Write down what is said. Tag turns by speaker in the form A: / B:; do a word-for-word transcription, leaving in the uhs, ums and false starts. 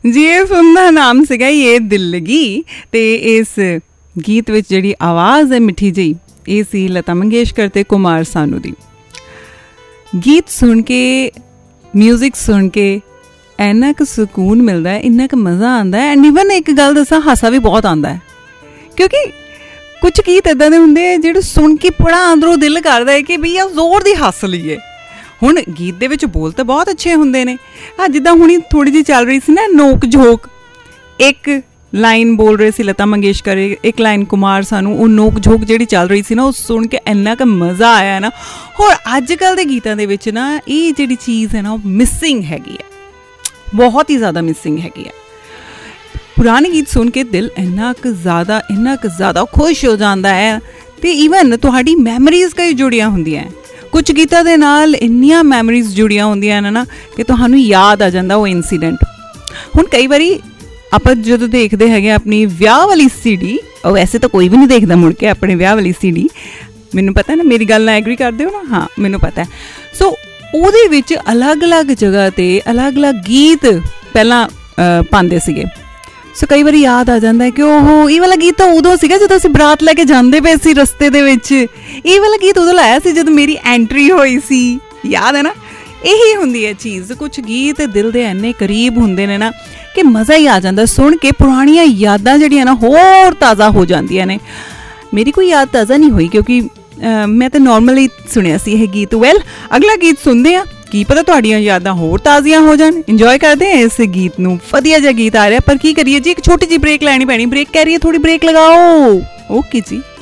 A: जी ये फिल्म का नाम सीगा ये दिल लगी। तो इस गीत विच जिहड़ी आवाज़ है मिठी जी, ये सी लता मंगेशकर ते कुमार सानू दी। गीत सुन के, म्यूजिक सुन के इन्ना क सुकून मिलता है, इन्ना क मज़ा आता है। एंड ईवन एक गल दसा, हासा भी बहुत आता है, क्योंकि कुछ गीत इदां दे हुंदे आ जिहड़े सुन के बड़ा अंदरों दिल करदा है कि भैया जोर दी हੱਸ लईए। हुण गीत दे विच बोल तो बहुत अच्छे हुंदे ने, हाँ जिद्दां हुणी थोड़ी जी चल रही सी ना नोक झोंक, एक लाइन बोल रहे सी लता मंगेशकर, एक लाइन कुमार सानू, वो नोक झोंक जिहड़ी चल रही सी ना, वो सुन के इन्ना क मज़ा आया ना। होर अजकल दे गीतां दे विच ना ये जिहड़ी चीज़ है ना वो मिसिंग हैगी है, बहुत ही ज़्यादा मिसिंग हैगी है। पुराने गीत सुन के दिल इन्ना क ज़्यादा इन्ना क ज़्यादा खुश हो जाता है, तो ईवन तुहाडी मैमरीज़ कई जुड़ियां होंदियां। कुछ गीतां दे नाल इन्नियां मैमरीज़ जुड़ियां होंदियां ने ना कि तुहानू याद आ जाता वो इंसीडेंट। हुण कई बारी ਆਪਾਂ ਜਦੋਂ ਦੇਖਦੇ ਹੈਗੇ ਆਪਣੀ ਵਿਆਹ ਵਾਲੀ ਸੀਡੀ, ਉਹ ਵੈਸੇ ਤਾਂ ਕੋਈ ਵੀ ਨਹੀਂ ਦੇਖਦਾ ਮੁੜ ਕੇ ਆਪਣੇ ਵਿਆਹ ਵਾਲੀ ਸੀਡੀ, ਮੈਨੂੰ ਪਤਾ ਨਾ, ਮੇਰੀ ਗੱਲ ਨਾਲ ਐਗਰੀ ਕਰਦੇ ਹੋ ਨਾ, ਹਾਂ ਮੈਨੂੰ ਪਤਾ। ਸੋ ਉਹਦੇ ਵਿੱਚ ਅਲੱਗ-ਅਲੱਗ ਜਗ੍ਹਾ ਤੇ ਅਲੱਗ-ਅਲੱਗ ਗੀਤ ਪਹਿਲਾਂ ਪਾਉਂਦੇ ਸੀਗੇ। ਸੋ ਕਈ ਵਾਰੀ ਯਾਦ ਆ ਜਾਂਦਾ ਕਿ ਉਹ ਇਹ ਵਾਲਾ ਗੀਤ ਤਾਂ ਉਦੋਂ ਸੀਗਾ ਜਦੋਂ ਅਸੀਂ ਬਰਾਤ ਲੈ ਕੇ ਜਾਂਦੇ ਪਏ ਸੀ ਰਸਤੇ ਦੇ ਵਿੱਚ, ਇਹ ਵਾਲਾ ਗੀਤ ਉਦੋਂ ਲਾਇਆ ਸੀ ਜਦੋਂ ਮੇਰੀ ਐਂਟਰੀ ਹੋਈ ਸੀ, ਯਾਦ ਹੈ ਨਾ। ਇਹੀ ਹੁੰਦੀ ਹੈ ਚੀਜ਼, ਕੁਛ ਗੀਤ ਦਿਲ ਦੇ ਇੰਨੇ ਕਰੀਬ ਹੁੰਦੇ ਨੇ ਨਾ कि मज़ा ही आ जाता सुन के। पुरानियां यादां जिहड़ियां ना होर ताज़ा हो जांदियां ने। मेरी कोई याद ताज़ा नहीं हुई क्योंकि आ, मैं तो नॉर्मली सुनिया सी यह गीत। वैल अगला गीत सुनते हैं, की पता तुहाडियां यादां होर ताज़ियां हो जान। इंजॉय करते हैं इस गीत नूं, वधिया जिहा गीत आ रहा, पर की करिए जी, एक छोटी जी ब्रेक लैनी पैनी। ब्रेक कह रही है थोड़ी ब्रेक लगाओ। ओके जी।